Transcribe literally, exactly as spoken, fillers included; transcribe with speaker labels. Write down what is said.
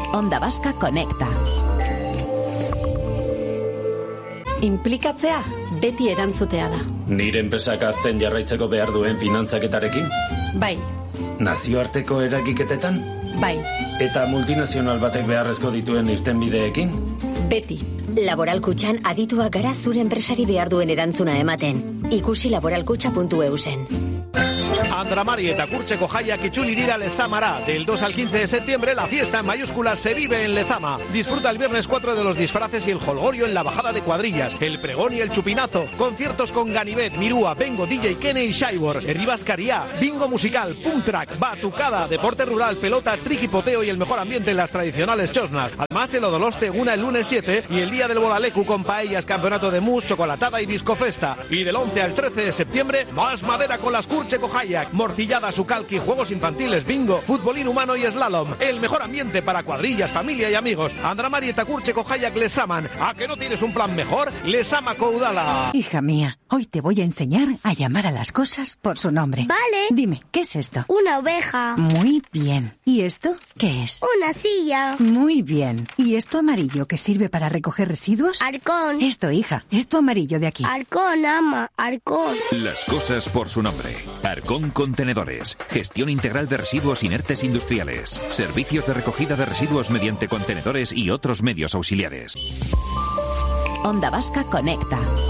Speaker 1: Onda Vasca Conecta.
Speaker 2: Inplikatzea beti erantzutea da.
Speaker 3: Nire enpresak azten jarraitzeko behar duen finantzaketarekin?
Speaker 2: Bai.
Speaker 3: Nazioarteko eragiketetan?
Speaker 2: Bai.
Speaker 3: Eta multinazional batek beharrezko dituen irtenbideekin?
Speaker 2: Beti.
Speaker 4: Laboral Kutxan adituak gara zure enpresari behar duen erantzuna ematen. Ikusi laboralkutxa puntu eusen.
Speaker 5: Andramari eta Kurtzeko jaiak itzuli dira Lezamara. Del dos al quince de septiembre la fiesta en mayúsculas se vive en Lezama. Disfruta el viernes cuatro de los disfraces y el jolgorio en la bajada de cuadrillas, el pregón y el chupinazo, conciertos con Ganivet, Mirúa, Bengo, D J Kene y Shaibor, Herribascaría, bingo musical, punk track, batucada, deporte rural, pelota, triquipoteo y el mejor ambiente en las tradicionales chosnas. Además el Odoloste Eguna el lunes siete y el día del Bolalecu con paellas, campeonato de mus, chocolatada y discofesta. Y del once al trece de septiembre más madera con las Kurtzeko jaiak. Morcillada, sucalqui, juegos infantiles, bingo, futbolín humano y slalom. El mejor ambiente para cuadrillas, familia y amigos. Andramari eta Kurtzeko jaiak Lezaman. ¿A que no tienes un plan mejor? Lezamako udala.
Speaker 6: Hija mía, hoy te voy a enseñar a llamar a las cosas por su nombre.
Speaker 7: Vale.
Speaker 6: Dime, ¿qué es esto?
Speaker 7: Una oveja.
Speaker 6: Muy bien. ¿Y esto qué es?
Speaker 7: Una silla.
Speaker 6: Muy bien. ¿Y esto amarillo que sirve para recoger residuos?
Speaker 7: Arcón.
Speaker 6: Esto, hija, esto amarillo de aquí.
Speaker 7: Arcón, ama, Arcón.
Speaker 8: Las cosas por su nombre. Arcón Contenedores. Gestión integral de residuos inertes industriales. Servicios de recogida de residuos mediante contenedores y otros medios auxiliares.
Speaker 1: Onda Vasca Conecta.